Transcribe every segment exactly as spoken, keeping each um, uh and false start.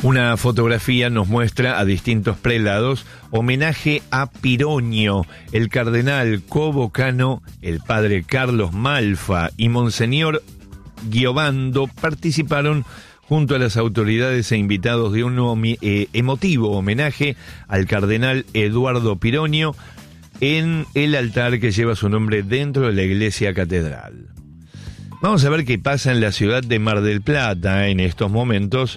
Una fotografía nos muestra a distintos prelados homenaje a Pironio. El cardenal Cobocano, el padre Carlos Malfa y Monseñor Giovando participaron junto a las autoridades e invitados de un eh, emotivo homenaje al cardenal Eduardo Pironio en el altar que lleva su nombre dentro de la iglesia catedral. Vamos a ver qué pasa en la ciudad de Mar del Plata en estos momentos,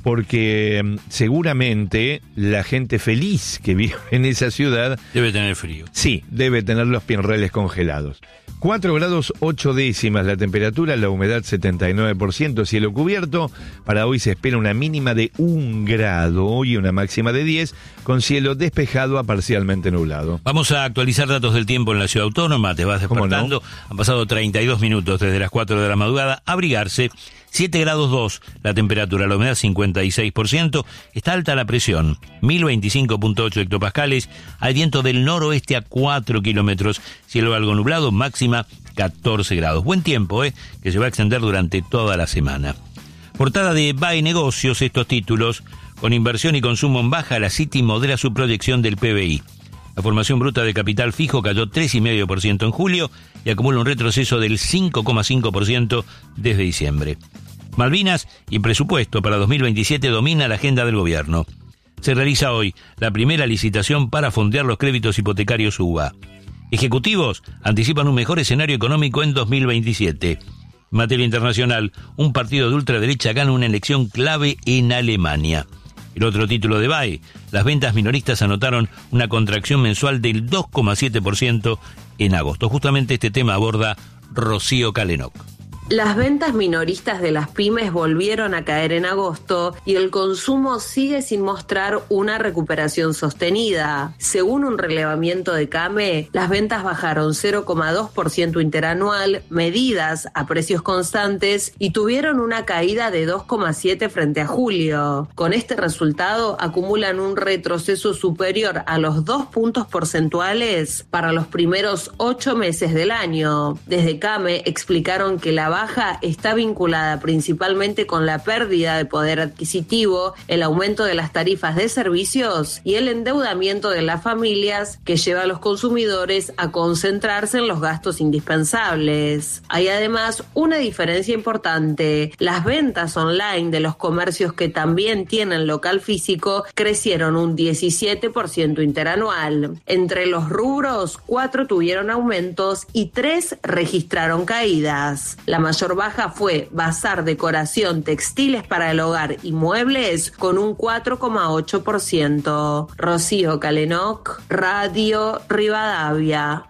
porque seguramente la gente feliz que vive en esa ciudad debe tener frío. Sí, debe tener los pinreles congelados. cuatro grados ocho décimas la temperatura, la humedad setenta y nueve por ciento, cielo cubierto. Para hoy se espera una mínima de un grado y una máxima de diez, con cielo despejado a parcialmente nublado. Vamos a actualizar datos del tiempo en la ciudad autónoma. Te vas despertando. No? Han pasado treinta y dos minutos desde las cuatro de la madrugada. Abrigarse. siete grados dos la temperatura, la humedad cincuenta y seis por ciento, está alta la presión, mil veinticinco punto ocho hectopascales, hay viento del noroeste a cuatro kilómetros, cielo algo nublado, máxima catorce grados. Buen tiempo, ¿eh? Que se va a extender durante toda la semana. Portada de B A E Negocios, estos títulos: con inversión y consumo en baja, la City modera su proyección del P B I. La formación bruta de capital fijo cayó tres coma cinco por ciento en julio y acumula un retroceso del cinco coma cinco por ciento desde diciembre. Malvinas y presupuesto para dos mil veintisiete domina la agenda del gobierno. Se realiza hoy la primera licitación para fondear los créditos hipotecarios U B A. Ejecutivos anticipan un mejor escenario económico en dos mil veintisiete. En materia internacional, un partido de ultraderecha gana una elección clave en Alemania. El otro título de B A E, las ventas minoristas anotaron una contracción mensual del dos coma siete por ciento en agosto. Justamente este tema aborda Rocío Calenoc. Las ventas minoristas de las pymes volvieron a caer en agosto y el consumo sigue sin mostrar una recuperación sostenida. Según un relevamiento de CAME, las ventas bajaron cero coma dos por ciento interanual, medidas a precios constantes, y tuvieron una caída de dos coma siete por ciento frente a julio. Con este resultado, acumulan un retroceso superior a los dos puntos porcentuales para los primeros ocho meses del año. Desde CAME explicaron que la baja está vinculada principalmente con la pérdida de poder adquisitivo, el aumento de las tarifas de servicios y el endeudamiento de las familias, que lleva a los consumidores a concentrarse en los gastos indispensables. Hay además una diferencia importante: las ventas online de los comercios que también tienen local físico crecieron un diecisiete por ciento interanual. Entre los rubros, cuatro tuvieron aumentos y tres registraron caídas. La mayor baja fue bazar, decoración, textiles para el hogar y muebles, con un cuatro coma ocho por ciento. Rocío Calenoc, Radio Rivadavia.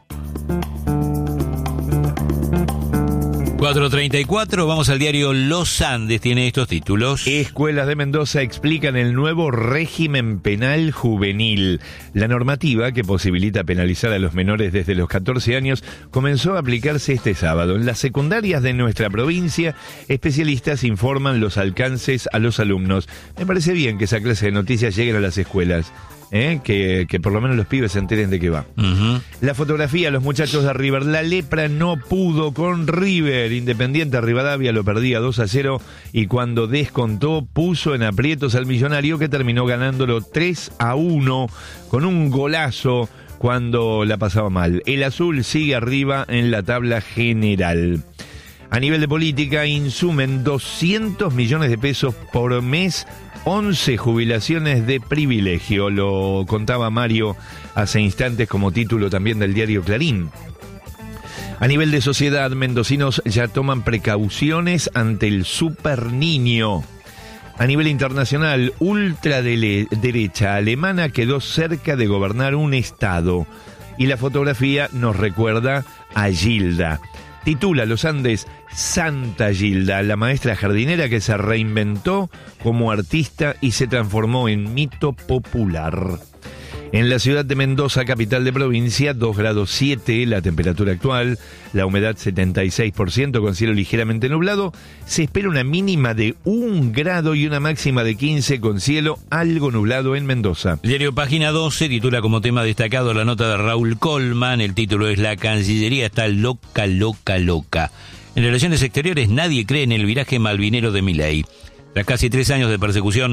cuatro treinta y cuatro, vamos al diario Los Andes, tiene estos títulos. Escuelas de Mendoza explican el nuevo régimen penal juvenil. La normativa, que posibilita penalizar a los menores desde los catorce años, comenzó a aplicarse este sábado. En las secundarias de nuestra provincia, especialistas informan los alcances a los alumnos. Me parece bien que esa clase de noticias lleguen a las escuelas. ¿Eh? Que, que por lo menos los pibes se enteren de qué va. Uh-huh. La fotografía, los muchachos de River. La lepra no pudo con River. Independiente Rivadavia lo perdía dos a cero y cuando descontó puso en aprietos al Millonario, que terminó ganándolo tres a uno con un golazo cuando la pasaba mal. El azul sigue arriba en la tabla general. A nivel de política, insumen doscientos millones de pesos por mes, once jubilaciones de privilegio. Lo contaba Mario hace instantes como título también del diario Clarín. A nivel de sociedad, mendocinos ya toman precauciones ante el superniño. A nivel internacional, ultraderecha alemana quedó cerca de gobernar un estado. Y la fotografía nos recuerda a Gilda. Titula Los Andes, Santa Gilda, la maestra jardinera que se reinventó como artista y se transformó en mito popular. En la ciudad de Mendoza, capital de provincia, dos grados siete la temperatura actual, la humedad setenta y seis por ciento con cielo ligeramente nublado, se espera una mínima de un grado y una máxima de quince con cielo algo nublado en Mendoza. El diario Página doce titula como tema destacado la nota de Raúl Colman, el título es La Cancillería está loca, loca, loca. En relaciones exteriores nadie cree en el viraje malvinero de Milei. Tras casi tres años de persecución